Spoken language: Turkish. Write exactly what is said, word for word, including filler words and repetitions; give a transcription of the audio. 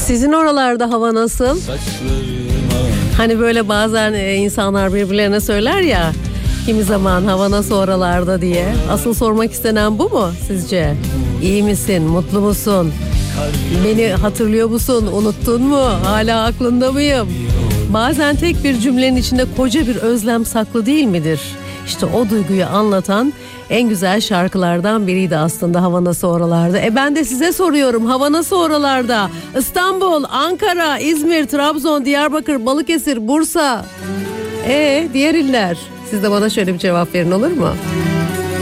Sizin oralarda hava nasıl? Hani böyle bazen insanlar birbirlerine söyler ya, kimi zaman hava nasıl oralarda diye. Asıl sormak istenen bu mu sizce? İyi misin? Mutlu musun? Beni hatırlıyor musun? Unuttun mu? Hala aklında mıyım? Bazen tek bir cümlenin içinde koca bir özlem saklı değil midir? İşte o duyguyu anlatan en güzel şarkılardan biriydi aslında Hava Nasıl Oralarda. E ben de size soruyorum, hava nasıl oralarda? İstanbul, Ankara, İzmir, Trabzon, Diyarbakır, Balıkesir, Bursa. E diğer iller. Siz de bana şöyle bir cevap verin, olur mu?